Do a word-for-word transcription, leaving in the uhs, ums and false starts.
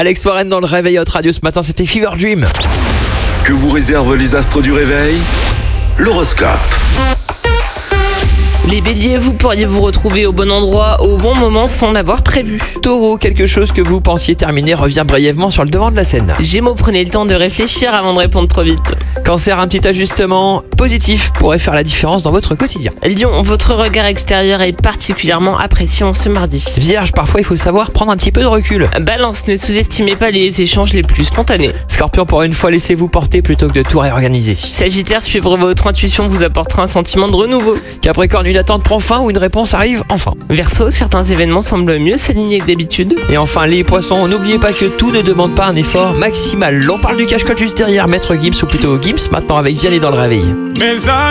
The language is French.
Alex Warren dans le réveil Hot Radio ce matin, c'était Fever Dream. Que vous réservent les astres du réveil? L'horoscope. Les béliers, vous pourriez vous retrouver au bon endroit au bon moment sans l'avoir prévu. Taureau, quelque chose que vous pensiez terminer revient brièvement sur le devant de la scène. Gémeaux, prenez le temps de réfléchir avant de répondre trop vite. Cancer, un petit ajustement positif pourrait faire la différence dans votre quotidien. Lion, votre regard extérieur est particulièrement apprécié en ce mardi. Vierge, parfois il faut savoir prendre un petit peu de recul. Balance, ne sous-estimez pas les échanges les plus spontanés. Scorpion, pour une fois laissez-vous porter plutôt que de tout réorganiser. Sagittaire, suivre votre intuition vous apportera un sentiment de renouveau. Capricorne, une attente prend fin ou une réponse arrive enfin. Verseau, certains événements semblent mieux s'aligner que d'habitude. Et enfin les poissons, n'oubliez pas que tout ne demande pas un effort maximal. On parle du cache-cote juste derrière, Maître Gims ou plutôt Gims maintenant avec Vianney dans le réveil. Mes